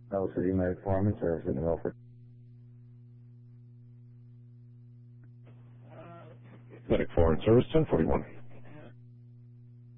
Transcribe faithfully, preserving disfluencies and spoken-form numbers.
L City Medic Foreman, service in the Milford. Medic Foreman, service ten forty-one.